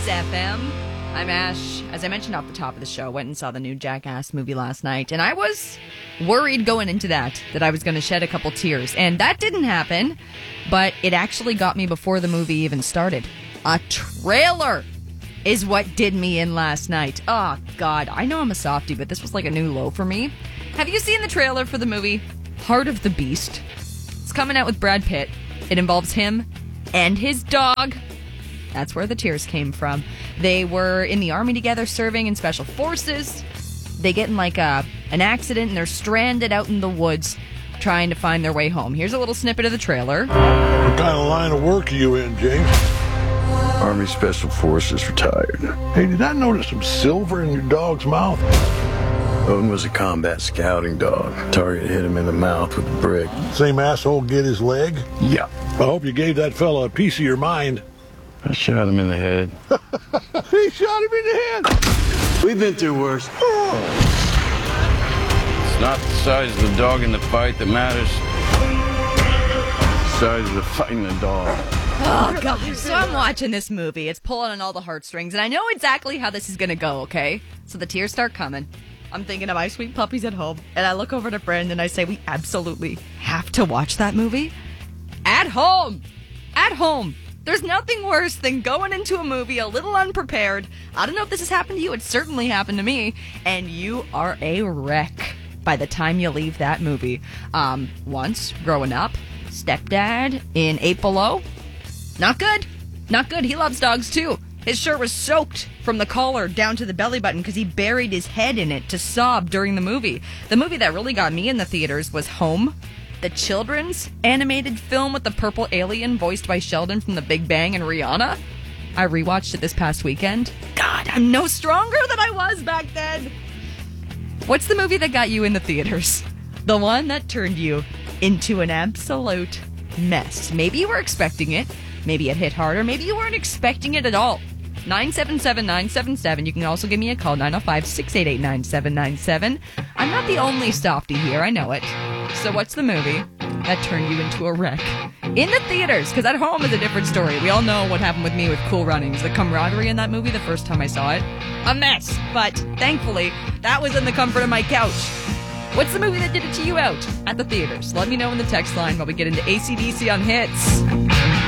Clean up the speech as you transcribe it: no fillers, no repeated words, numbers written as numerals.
FM. I'm Ash. As I mentioned off the top of the show, went and saw the new Jackass movie last night, and I was worried going into that I was going to shed a couple tears. And that didn't happen, but it actually got me before the movie even started. A trailer is what did me in last night. Oh, God. I know I'm a softie, but this was like a new low for me. Have you seen the trailer for the movie Heart of the Beast? It's coming out with Brad Pitt. It involves him and his dog. That's where the tears came from. They were in the army together, serving in special forces. They get in like an accident and they're stranded out in the woods trying to find their way home. Here's a little snippet of the trailer. What kind of line of work are you in, James? Army Special Forces retired. Hey, did I notice some silver in your dog's mouth? Odin was a combat scouting dog. Target hit him in the mouth with a brick. Same asshole get his leg? Yeah. I hope you gave that fella a piece of your mind. I shot him in the head. He shot him in the head. We've been through worse. It's not the size of the dog in the fight that matters. The size of the fight in the dog. Oh, God. So I'm watching this movie. It's pulling on all the heartstrings, and I know exactly how this is going to go, okay? So the tears start coming. I'm thinking of My Sweet Puppies at Home, and I look over to Brandon and I say, we absolutely have to watch that movie at home. At home. There's nothing worse than going into a movie a little unprepared. I don't know if this has happened to you. It certainly happened to me. And you are a wreck by the time you leave that movie. Once, growing up, stepdad in 8 Below. Not good. Not good. He loves dogs, too. His shirt was soaked from the collar down to the belly button because he buried his head in it to sob during the movie. The movie that really got me in the theaters was Home, the children's animated film with the purple alien voiced by Sheldon from The Big Bang and Rihanna. I rewatched it this past weekend. God, I'm no stronger than I was back then. What's the movie that got you in the theaters? The one that turned you into an absolute mess. Maybe you were expecting it. Maybe it hit harder. Maybe you weren't expecting it at all. 977-977. You can also give me a call, 905-688-9797. I'm not the only softie here. I know it. So what's the movie that turned you into a wreck? In the theaters, because at home is a different story. We all know what happened with me with Cool Runnings. The camaraderie in that movie the first time I saw it. A mess. But thankfully, that was in the comfort of my couch. What's the movie that did it to you out at the theaters? Let me know in the text line while we get into AC/DC on Hits.